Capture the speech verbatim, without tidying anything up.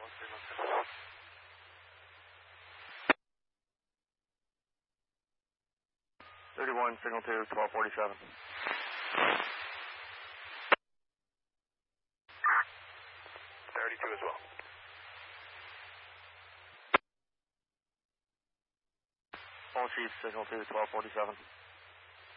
thirty-one, signal two, twelve forty-seven. thirty-two as well. All Chief, signal two, twelve forty-seven.